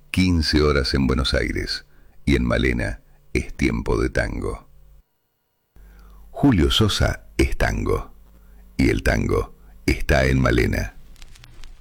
15 horas en Buenos Aires y en Malena es tiempo de tango. Julio Sosa es tango y el tango está en Malena.